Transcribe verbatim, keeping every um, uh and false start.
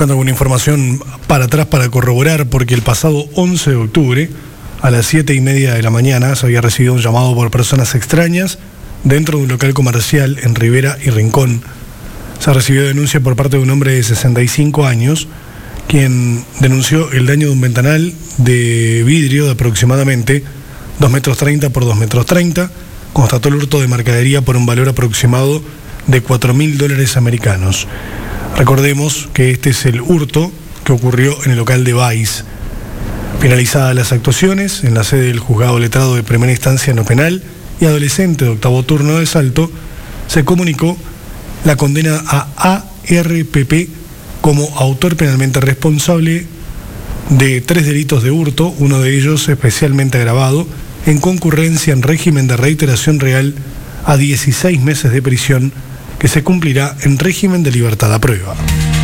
buscando alguna información para atrás para corroborar, porque el pasado once de octubre, a las siete y media de la mañana, se había recibido un llamado por personas extrañas dentro de un local comercial en Rivera y Rincón. Se recibió denuncia por parte de un hombre de sesenta y cinco años, quien denunció el daño de un ventanal de vidrio de aproximadamente dos metros treinta por dos metros treinta, constató el hurto de mercadería por un valor aproximado de cuatro mil dólares americanos. Recordemos que este es el hurto que ocurrió en el local de Vice. Finalizadas las actuaciones, en la sede del juzgado letrado de primera instancia no penal y adolescente de octavo turno de Salto, se comunicó la condena a A R P P como autor penalmente responsable de tres delitos de hurto, uno de ellos especialmente agravado, en concurrencia en régimen de reiteración real a dieciséis meses de prisión, que se cumplirá en régimen de libertad a prueba.